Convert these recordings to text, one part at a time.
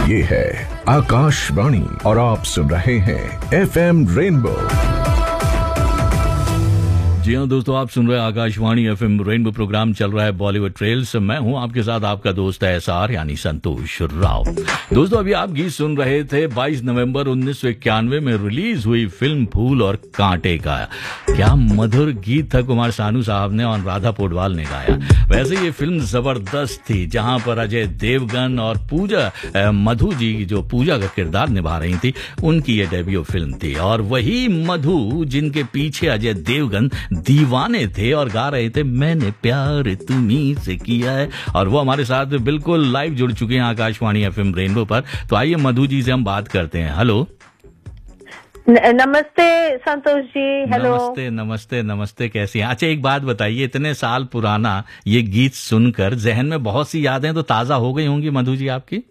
ये है आकाशवाणी और आप सुन रहे हैं FM रेनबो। जी हाँ दोस्तों, आप सुन रहे हैं आकाशवाणी FM रेनबो। प्रोग्राम चल रहा है बॉलीवुड ट्रेल्स। मैं हूं आपके साथ आपका दोस्त SR यानी संतोष राव। दोस्तों, अभी आप गीत सुन रहे थे 22 नवंबर 1991 में रिलीज हुई फिल्म फूल और कांटे का। क्या मधुर गीत था, कुमार सानू साहब ने और राधा पोडवाल ने गाया। वैसे ये फिल्म जबरदस्त थी, जहां पर अजय देवगन और पूजा मधु जी जो पूजा का किरदार निभा रही थी, उनकी ये डेब्यू फिल्म थी। और वही मधु जिनके पीछे अजय देवगन दीवाने थे और गा रहे थे मैंने प्यार तुम्हीं से किया है। और वो हमारे साथ बिल्कुल लाइव जुड़ चुके हैं आकाशवाणी FM रेनबो पर। तो आइए मधु जी से हम बात करते हैं। हेलो, नमस्ते संतोष जी। हेलो। नमस्ते नमस्ते नमस्ते, कैसी हैं? अच्छा, एक बात बताइए, इतने साल पुराना ये गीत सुनकर जहन में बहुत सी यादें तो ताजा हो गई होंगी मधु जी आपकी?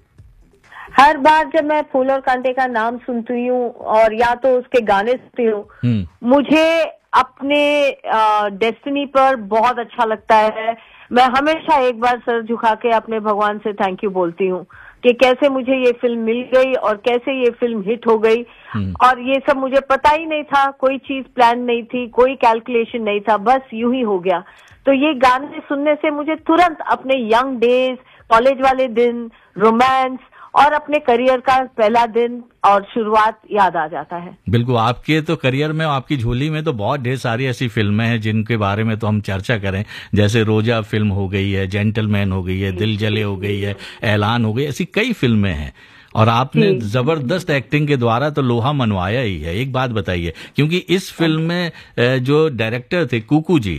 हर बार जब मैं फूल और कांटे का नाम सुनती हूँ और या तो उसके गाने सुनती हूँ, मुझे अपने डेस्टिनी पर बहुत अच्छा लगता है। मैं हमेशा एक बार सर झुका के अपने भगवान से थैंक यू बोलती हूँ कि कैसे मुझे ये फिल्म मिल गई और कैसे ये फिल्म हिट हो गई। और ये सब मुझे पता ही नहीं था, कोई चीज प्लान नहीं थी, कोई कैलकुलेशन नहीं था, बस यूं ही हो गया। तो ये गाने सुनने से मुझे तुरंत अपने यंग डेज, कॉलेज वाले दिन, रोमांस और अपने करियर का पहला दिन और शुरुआत याद आ जाता है। बिल्कुल, आपके तो करियर में, आपकी झोली में तो बहुत ढेर सारी ऐसी फिल्में हैं जिनके बारे में तो हम चर्चा करें। जैसे रोजा फिल्म हो गई है, जेंटलमैन हो गई है, दिल जले हो गई है, ऐलान हो गई, ऐसी कई फिल्में हैं। और आपने जबरदस्त एक्टिंग के द्वारा तो लोहा मनवाया ही है। एक बात बताइए, क्योंकि इस फिल्म में जो डायरेक्टर थे कुकू जी,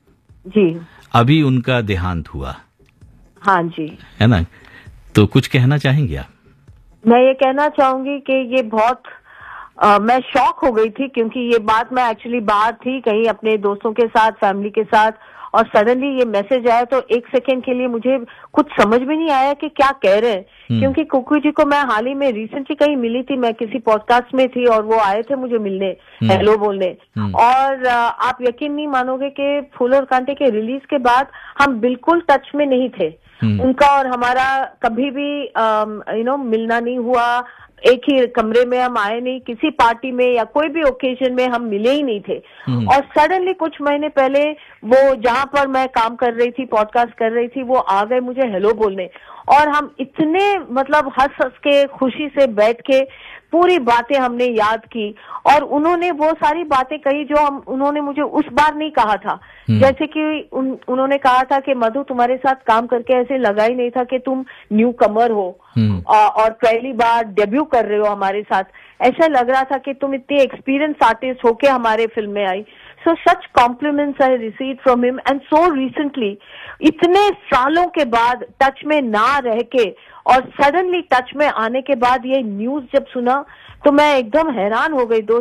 अभी उनका देहांत हुआ। हाँ जी, है ना? तो कुछ कहना चाहेंगे आप? मैं ये कहना चाहूंगी कि ये बहुत मैं शॉक हो गई थी, क्योंकि ये बात मैं एक्चुअली बाहर थी कहीं अपने दोस्तों के साथ, फैमिली के साथ, और सडनली ये मैसेज आया तो एक सेकंड के लिए मुझे कुछ समझ में नहीं आया कि क्या कह रहे हैं। क्योंकि कुकू जी को मैं हाल ही में रिसेंटली कहीं मिली थी, मैं किसी पॉडकास्ट में थी और वो आए थे मुझे मिलने, हेलो बोलने। और आप यकीन नहीं मानोगे कि फूल और कांटे के रिलीज के बाद हम बिल्कुल टच में नहीं थे। उनका और हमारा कभी भी मिलना नहीं हुआ, एक ही कमरे में हम आए नहीं, किसी पार्टी में या कोई भी ओकेजन में हम मिले ही नहीं थे। और सडनली कुछ महीने पहले वो जहां पर मैं काम कर रही थी, पॉडकास्ट कर रही थी, वो आ गए मुझे हेलो बोलने। और हम इतने मतलब हंस हंस के खुशी से बैठ के पूरी बातें हमने याद की और उन्होंने वो सारी बातें कही जो उन्होंने मुझे उस बार नहीं कहा था। जैसे कि उन्होंने कहा था कि मधु, तुम्हारे साथ काम करके ऐसे लगा ही नहीं था कि तुम न्यू कमर हो और पहली बार डेब्यू कर रहे हो हमारे साथ। ऐसा लग रहा था कि तुम इतनी एक्सपीरियंस आर्टिस्ट होके हमारे फिल्म में आई। So such compliments I received from him, and so recently, इतने सालों के बाद टच में ना रह के और सडनली टच में आने के बाद ये न्यूज जब सुना तो मैं एकदम हैरान हो गई।